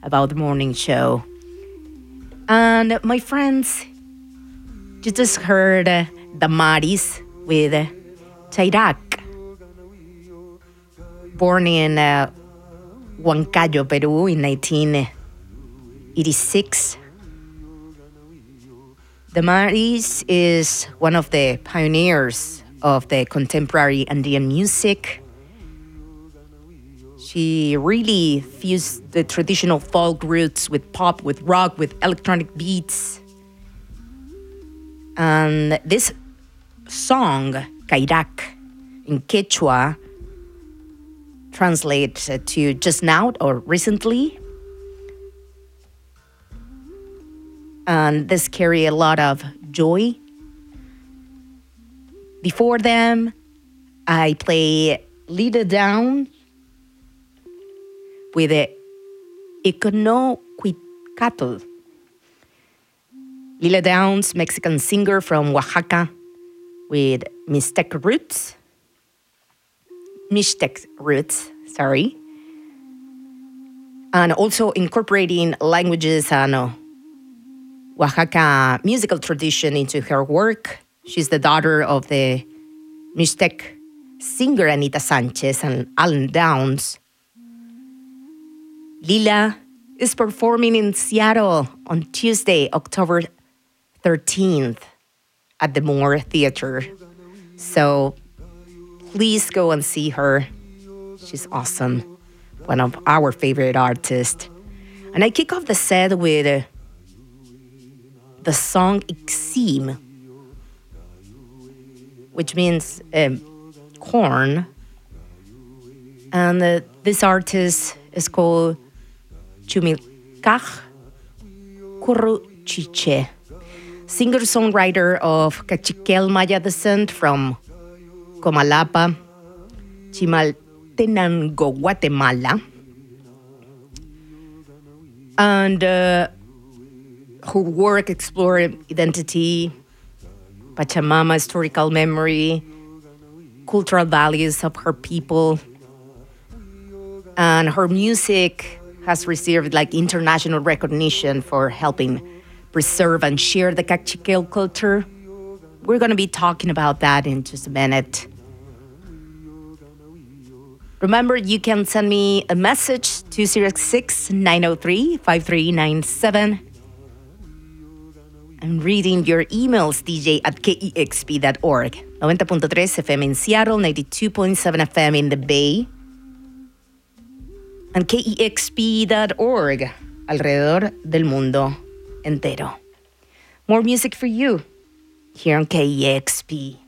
about the morning show. And my friends, you just heard Damaris with Chayrac, born in Huancayo, Peru in 1986. Damaris is one of the pioneers of the contemporary Andean music. She really fused the traditional folk roots with pop, with rock, with electronic beats. And this song, Chayrac, in Quechua, translates to just now or recently. And this carry a lot of joy. Before them, I play Lila Downs with Iconocuicatl. Lila Downs, Mexican singer from Oaxaca with Mixtec roots, sorry. And also incorporating languages and Oaxaca musical tradition into her work. She's the daughter of the Mixtec singer Anita Sanchez and Alan Downs. Lila is performing in Seattle on Tuesday, October 13th at the Moore Theater. So please go and see her. She's awesome. One of our favorite artists. And I kick off the set with the song Ixim, which means corn. And this artist is called Chumilcaj Curruchiche, singer-songwriter of Cachiquel Maya descent from Comalapa, Chimaltenango, Guatemala. And her work explored identity, Pachamama, historical memory, cultural values of her people. And her music has received international recognition for helping preserve and share the Cachiquel culture. We're going to be talking about that in just a minute. Remember, you can send me a message, 206-903-5397. I'm reading your emails, dj@kexp.org. 90.3 FM in Seattle, 92.7 FM in the Bay. And kexp.org, alrededor del mundo entero. More music for you here on KEXP.